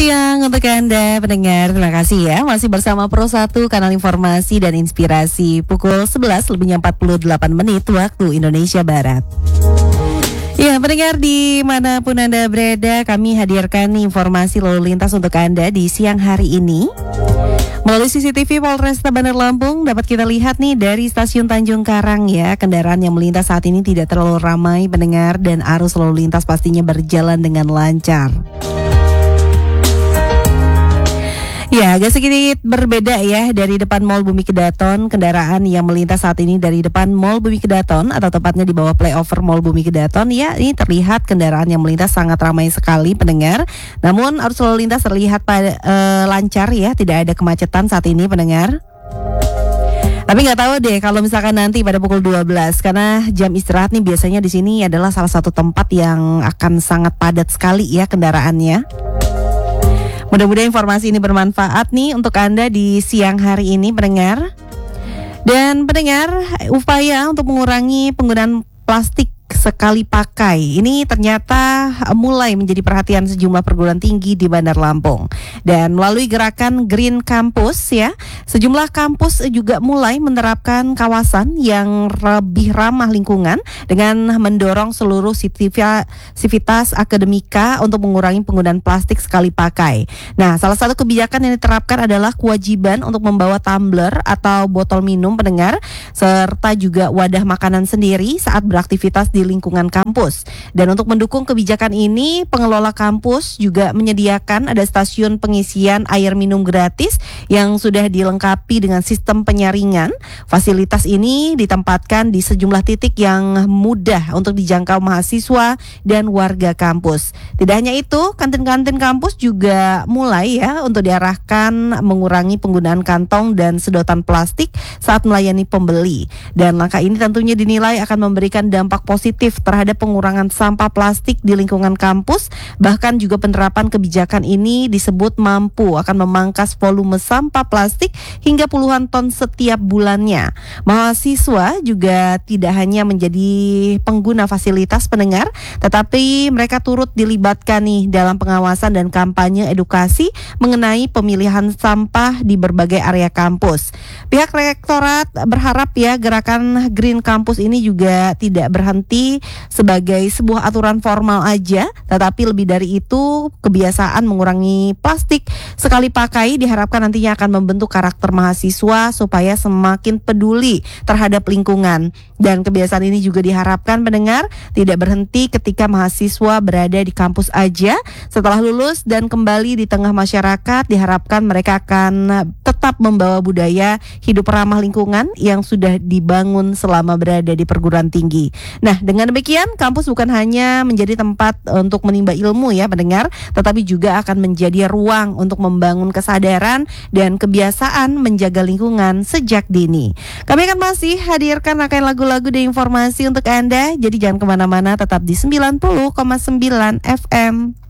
siang untuk Anda pendengar, terima kasih ya masih bersama Pro 1 kanal informasi dan inspirasi pukul 11:48 waktu Indonesia Barat. Ya, pendengar dimanapun Anda berada, kami hadirkan informasi lalu lintas untuk Anda di siang hari ini. Melalui CCTV Polresta Bandar Lampung dapat kita lihat nih dari stasiun Tanjung Karang ya, kendaraan yang melintas saat ini tidak terlalu ramai pendengar dan arus lalu lintas pastinya berjalan dengan lancar. Ya, agak sedikit berbeda ya dari depan Mall Bumi Kedaton. Kendaraan yang melintas saat ini dari depan Mall Bumi Kedaton atau tepatnya di bawah flyover Mall Bumi Kedaton. Ya, ini terlihat kendaraan yang melintas sangat ramai sekali pendengar. Namun arus lalu lintas terlihat lancar ya, tidak ada kemacetan saat ini pendengar. Tapi nggak tahu deh kalau misalkan nanti pada pukul 12 karena jam istirahat nih biasanya di sini adalah salah satu tempat yang akan sangat padat sekali ya kendaraannya. Mudah-mudahan informasi ini bermanfaat nih untuk Anda di siang hari ini pendengar. Dan pendengar, upaya untuk mengurangi penggunaan plastik sekali pakai ini ternyata mulai menjadi perhatian sejumlah perguruan tinggi di Bandar Lampung. Dan melalui gerakan Green Campus ya, sejumlah kampus juga mulai menerapkan kawasan yang lebih ramah lingkungan dengan mendorong seluruh sivitas akademika untuk mengurangi penggunaan plastik sekali pakai. Nah, salah satu kebijakan yang diterapkan adalah kewajiban untuk membawa tumbler atau botol minum pendengar serta juga wadah makanan sendiri saat beraktivitas di lingkungan kampus. Dan untuk mendukung kebijakan ini, pengelola kampus juga menyediakan ada stasiun pengisian air minum gratis yang sudah dilengkapi dengan sistem penyaringan. Fasilitas ini ditempatkan di sejumlah titik yang mudah untuk dijangkau mahasiswa dan warga kampus. Tidak hanya itu, kantin-kantin kampus juga mulai ya untuk diarahkan mengurangi penggunaan kantong dan sedotan plastik saat melayani pembeli. Dan langkah ini tentunya dinilai akan memberikan dampak positif terhadap pengurangan sampah plastik di lingkungan kampus. Bahkan juga penerapan kebijakan ini disebut mampu akan memangkas volume sampah plastik hingga puluhan ton setiap bulannya. Mahasiswa juga tidak hanya menjadi pengguna fasilitas pendengar, tetapi mereka turut dilibatkan nih dalam pengawasan dan kampanye edukasi mengenai pemilihan sampah di berbagai area kampus. Pihak rektorat berharap ya gerakan Green Campus ini juga tidak berhenti sebagai sebuah aturan formal aja, tetapi lebih dari itu kebiasaan mengurangi plastik sekali pakai diharapkan nantinya akan membentuk karakter mahasiswa supaya semakin peduli terhadap lingkungan. Dan kebiasaan ini juga diharapkan pendengar tidak berhenti ketika mahasiswa berada di kampus aja. Setelah lulus dan kembali di tengah masyarakat, diharapkan mereka akan tetap membawa budaya hidup ramah lingkungan yang sudah dibangun selama berada di perguruan tinggi. Nah, dengan demikian kampus bukan hanya menjadi tempat untuk menimba ilmu ya pendengar, tetapi juga akan menjadi ruang untuk membangun kesadaran dan kebiasaan menjaga lingkungan sejak dini. Kami akan masih hadirkan rangkaian lagu-lagu dan informasi untuk Anda, jadi jangan kemana-mana, tetap di 90,9 FM.